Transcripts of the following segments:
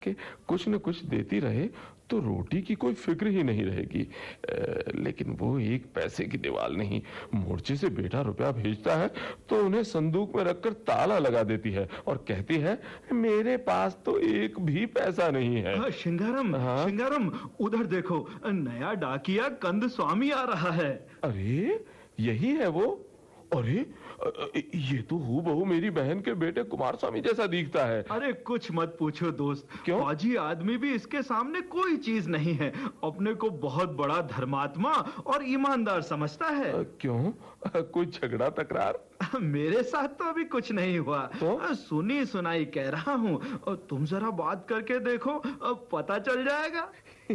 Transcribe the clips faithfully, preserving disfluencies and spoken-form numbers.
के कुछ न कुछ देती रहे तो रोटी की कोई फिक्र ही नहीं रहेगी। आ, लेकिन वो एक पैसे की दीवार नहीं, मोर्चे से बेटा रुपया भेजता है तो उन्हें संदूक में रखकर ताला लगा देती है और कहती है मेरे पास तो एक भी पैसा नहीं है। हाँ, शिंगारम, हाँ? शिंगारम, उधर देखो, नया डाकिया कंद स्वामी आ रहा है। अरे यही है वो। अरे ये तो हूबहू मेरी बहन के बेटे कुमार स्वामी जैसा दिखता है। अरे कुछ मत पूछो दोस्त, क्यों? फौजी आदमी भी इसके सामने कोई चीज नहीं है। अपने को बहुत बड़ा धर्मात्मा और ईमानदार समझता है। आ, क्यों? आ, कोई झगड़ा तकरार? मेरे साथ तो अभी कुछ नहीं हुआ, तो? सुनी सुनाई कह रहा हूँ। तुम जरा बात करके देखो, पता चल जाएगा।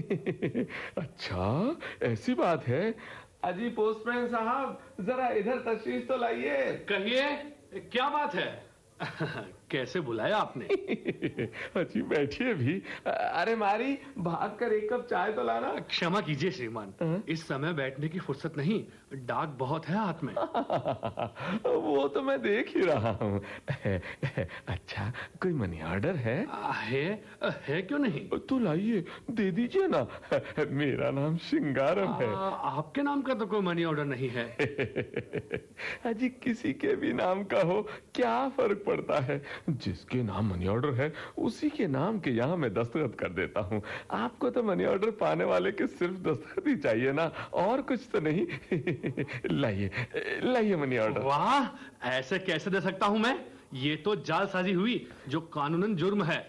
अच्छा ऐसी बात है। अजी पोस्टमैन साहब जरा इधर तशरीफ तो लाइए। कहिए क्या बात है? कैसे बुलाया आपने? अजी बैठिए भी। अरे मारी भाग कर एक कप चाय तो लाना। क्षमा कीजिए श्रीमान, इस समय बैठने की फुर्सत नहीं, डाक बहुत है हाथ में। वो तो मैं देख ही रहा हूँ। अच्छा कोई मनी ऑर्डर है? है है क्यों नहीं? तो लाइए दे दीजिए ना। मेरा नाम शिंगारम है। आ, आपके नाम का तो कोई मनी ऑर्डर नहीं है। अजी किसी के भी नाम का हो क्या फर्क पड़ता है, जिसके नाम मनी ऑर्डर है उसी के नाम के यहाँ मैं दस्तखत कर देता हूँ। आपको तो मनी ऑर्डर पाने वाले के सिर्फ दस्तखत ही चाहिए ना, और कुछ तो नहीं। लाइए लाइए मनी ऑर्डर। वाह, ऐसे कैसे दे सकता हूं मैं? ये तो जालसाजी हुई जो कानूनन जुर्म है।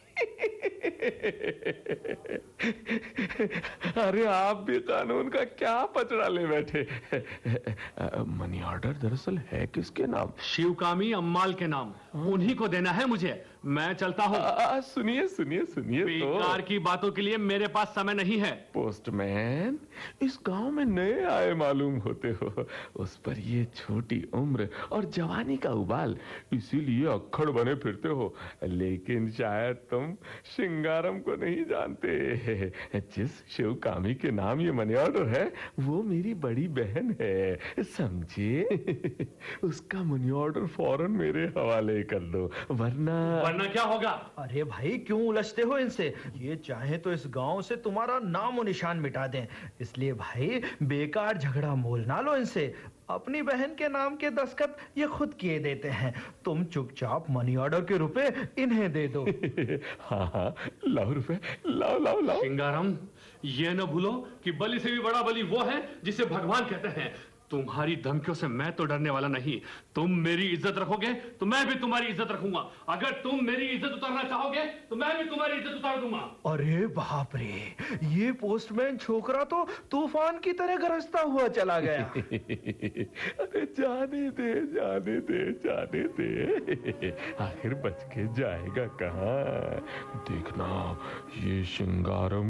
अरे आप भी कानून का क्या पचड़ा ले बैठे। मनी ऑर्डर दरअसल है किसके नाम? शिवकामी अम्माल के नाम, उन्हीं को देना है मुझे। मैं चलता हूँ। सुनिए सुनिए सुनिए तो। बेकार की बातों के लिए मेरे पास समय नहीं है। पोस्टमैन इस गांव में नए आए मालूम होते हो, उस पर ये छोटी उम्र और जवानी का उबाल, इसीलिए अक्खड़ बने फिरते हो। लेकिन शायद तुम शिंगारम को नहीं जानते। जिस शिवकामी के नाम ये मनी ऑर्डर है वो मेरी बड़ी बहन है, समझे? उसका मनी ऑर्डर फौरन मेरे हवाले कर दो, वरना वरना क्या होगा? अरे भाई क्यों उलझते हो इनसे? ये चाहे तो इस गांव से तुम्हारा नाम और निशान मिटा दें, इसलिए भाई बेकार झगड़ा मोल ना लो इनसे। अपनी बहन के नाम के दस्तखत ये खुद किए देते हैं, तुम चुपचाप मनी ऑर्डर के रुपए इन्हें दे दो। हाँ हाँ लाओ रुपए, लाओ लाओ लाओ। शिंगारम, ये न भूलो कि बलि से भी बड़ा बलि वो है जिसे भगवान कहते हैं। तुम्हारी धमकियों से मैं तो डरने वाला नहीं। तुम मेरी इज्जत रखोगे तो मैं भी तुम्हारी इज्जत रखूंगा। अगर तुम मेरी इज्जत उतारना चाहोगे तो मैं भी तुम्हारी इज्जत उतार दूंगा। अरे बाप रे, ये पोस्टमैन छोकरा तो तूफान की तरह गरजता हुआ चला गया। अरे जाने दे जाने दे जाने दे, आखिर बच के जाएगा कहाँ? देखना ये शिंगारम